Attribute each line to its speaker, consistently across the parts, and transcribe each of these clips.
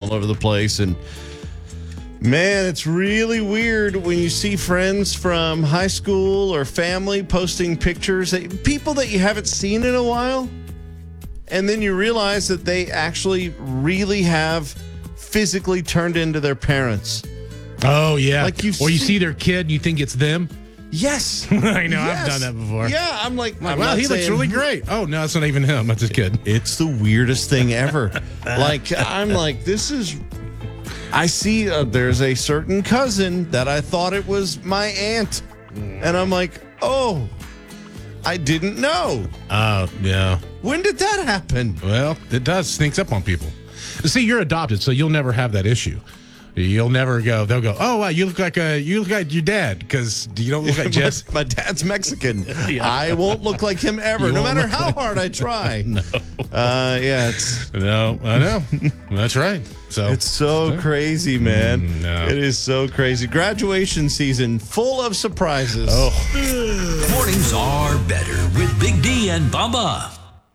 Speaker 1: all over the place. And man, it's really weird when you see friends from high school or family posting pictures, people that you haven't seen in a while. And then you realize that they actually really have physically turned into their parents.
Speaker 2: Oh, yeah.
Speaker 1: Like you
Speaker 2: see their kid and you think it's them.
Speaker 1: Yes.
Speaker 2: I know.
Speaker 1: Yes.
Speaker 2: I've done that before.
Speaker 1: Yeah. I'm like
Speaker 2: wow, he looks really great. Oh, no, it's not even him. It's his kid.
Speaker 1: It's the weirdest thing ever. I'm like, this is... I see there's a certain cousin that I thought it was my aunt. And I'm like, oh, I didn't know.
Speaker 2: Oh, yeah.
Speaker 1: When did that happen?
Speaker 2: Well, it does. Sneaks up on people. See, you're adopted, so you'll never have that issue. You'll never go. They'll go, oh, wow, you look like your dad because you don't look like Jess.
Speaker 1: My dad's Mexican. Yeah. I won't look like him ever, no matter how hard I try.
Speaker 2: No. No, I know. That's right. So
Speaker 1: it's so crazy, man.
Speaker 2: No.
Speaker 1: It is so crazy. Graduation season full of surprises.
Speaker 2: Oh.
Speaker 3: Mornings are better with Big D and Bubba.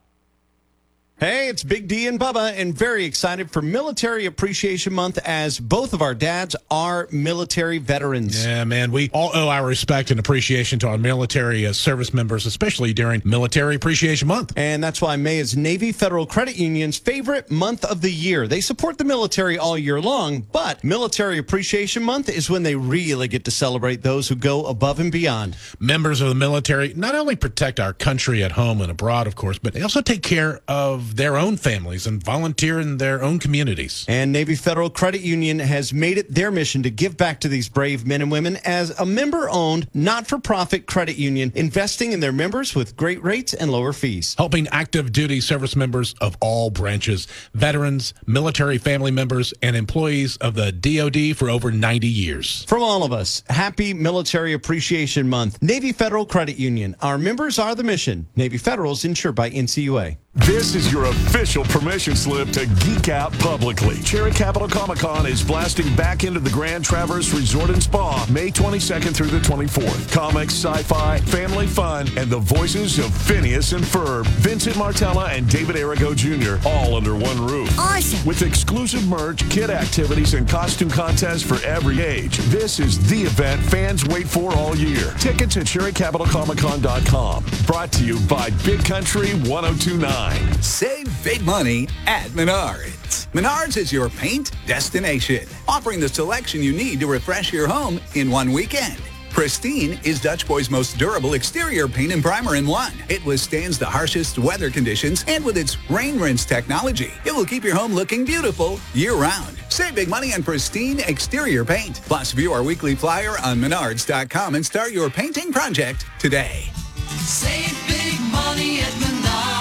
Speaker 1: Hey, it's Big D and Bubba, and very excited for Military Appreciation Month as both of our dads are military veterans.
Speaker 2: Yeah, man, we all owe our respect and appreciation to our military service members, especially during Military Appreciation Month.
Speaker 1: And that's why May is Navy Federal Credit Union's favorite month of the year. They support the military all year long, but Military Appreciation Month is when they really get to celebrate those who go above and beyond.
Speaker 2: Members of the military not only protect our country at home and abroad, of course, but they also take care of their own families and volunteer in their own communities.
Speaker 1: And Navy Federal Credit Union has made it their mission to give back to these brave men and women as a member-owned, not-for-profit credit union, investing in their members with great rates and lower fees.
Speaker 2: Helping active duty service members of all branches, veterans, military family members, and employees of the DoD for over 90 years.
Speaker 1: From all of us, happy Military Appreciation Month. Navy Federal Credit Union. Our members are the mission. Navy Federal is insured by NCUA.
Speaker 4: This is your official permission slip to geek out publicly. Cherry Capital Comic-Con is blasting back into the Grand Traverse Resort and Spa May 22nd through the 24th. Comics, sci-fi, family fun, and the voices of Phineas and Ferb, Vincent Martella, and David Arrigo Jr. all under one roof.
Speaker 5: Awesome!
Speaker 4: With exclusive merch, kid activities, and costume contests for every age. This is the event fans wait for all year. Tickets at CherryCapitalComicCon.com. Brought to you by Big Country 1029.
Speaker 5: Save big money at Menards. Menards is your paint destination, offering the selection you need to refresh your home in one weekend. Pristine is Dutch Boy's most durable exterior paint and primer in one. It withstands the harshest weather conditions, and with its rain rinse technology, it will keep your home looking beautiful year-round. Save big money on Pristine exterior paint. Plus, view our weekly flyer on Menards.com and start your painting project today.
Speaker 6: Save big money at Menards.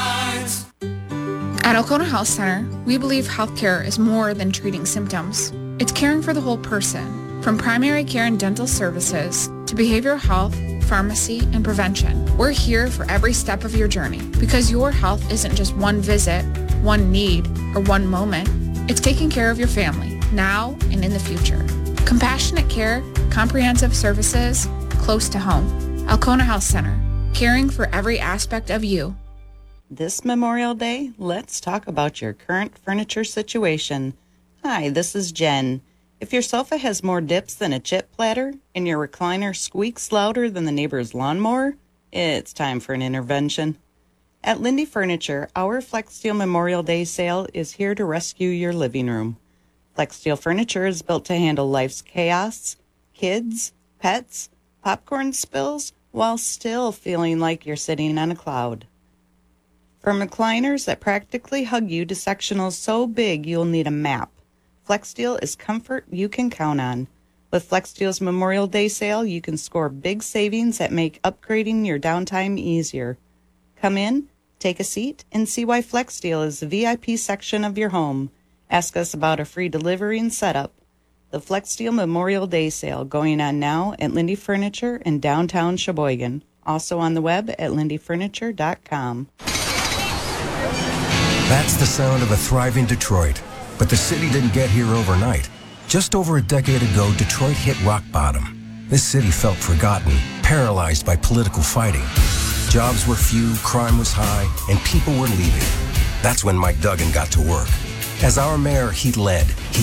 Speaker 7: At Alcona Health Center, we believe healthcare is more than treating symptoms. It's caring for the whole person, from primary care and dental services to behavioral health, pharmacy, and prevention. We're here for every step of your journey because your health isn't just one visit, one need, or one moment. It's taking care of your family, now and in the future. Compassionate care, comprehensive services, close to home. Alcona Health Center, caring for every aspect of you.
Speaker 8: This Memorial Day, let's talk about your current furniture situation. Hi, this is Jen. If your sofa has more dips than a chip platter and your recliner squeaks louder than the neighbor's lawnmower, it's time for an intervention. At Lindy Furniture, our FlexSteel Memorial Day sale is here to rescue your living room. FlexSteel Furniture is built to handle life's chaos, kids, pets, popcorn spills, while still feeling like you're sitting on a cloud. From recliners that practically hug you to sectionals so big you'll need a map, FlexSteel is comfort you can count on. With FlexSteel's Memorial Day sale, you can score big savings that make upgrading your downtime easier. Come in, take a seat, and see why FlexSteel is the VIP section of your home. Ask us about a free delivery and setup. The FlexSteel Memorial Day sale going on now at Lindy Furniture in downtown Sheboygan. Also on the web at lindyfurniture.com.
Speaker 9: That's the sound of a thriving Detroit. But the city didn't get here overnight. Just over a decade ago, Detroit hit rock bottom. This city felt forgotten, paralyzed by political fighting. Jobs were few, crime was high, and people were leaving. That's when Mike Duggan got to work. As our mayor, he led.